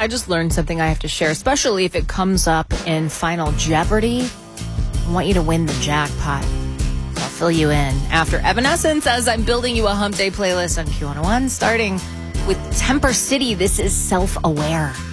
I just learned something I have to share, especially if it comes up in Final Jeopardy. I want you to win the jackpot. I'll fill you in after Evanescence as I'm building you a Hump Day playlist on Q101, starting with Temper City. This is Self-Aware.